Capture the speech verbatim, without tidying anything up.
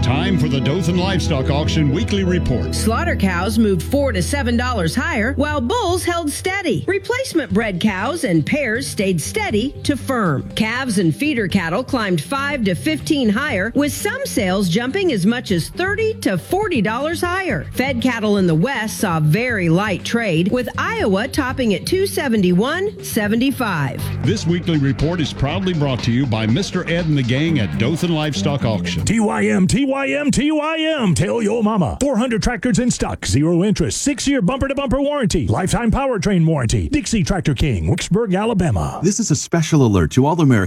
Time for the Dothan Livestock Auction Weekly Report. Slaughter cows moved four to seven dollars higher, while bulls held steady. Replacement bred cows and pairs stayed steady to firm. Calves and feeder cattle climbed five to fifteen higher, with some sales jumping as much as thirty to forty dollars higher. Fed cattle in the west saw very light trade, with Iowa topping at two seventy-one seventy-five. This weekly report is proudly brought to you by Mister Ed and the gang at Dothan Livestock Auction. T Y M, T Y M, T Y M. Tell your mama. four hundred tractors in stock, zero interest, six-year bumper-to-bumper warranty, lifetime powertrain warranty. Dixie Tractor King, Wicksburg, Alabama. This is a special alert to all Americans